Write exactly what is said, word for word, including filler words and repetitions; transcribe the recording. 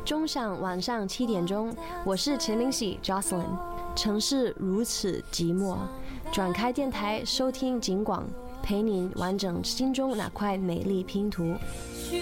钟响晚上七点钟，我是陈明喜 Jocelyn。城市如此寂寞，转开电台收听警广，陪您完整心中那块美丽拼图。